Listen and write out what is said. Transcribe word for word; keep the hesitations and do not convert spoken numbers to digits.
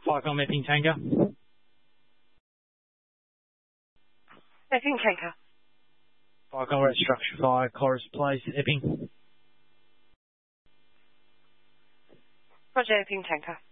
Fire com Epping Tanker. Epping Tanker. Fire com Red Structure Fire, Chorus Place, Epping. Roger, Epping Tanker.